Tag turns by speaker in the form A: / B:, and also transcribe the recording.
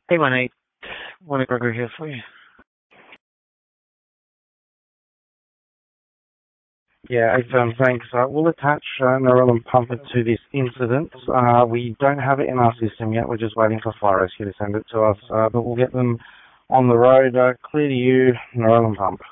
A: Hey, 1-8. One Gregor here for you. Yeah, thanks. We'll attach an irrelevant pumper to this incident. We don't have it in our system yet. We're just waiting for Fire Rescue to send it to us. But we'll get them on the road. Clear to you, an irrelevant pump.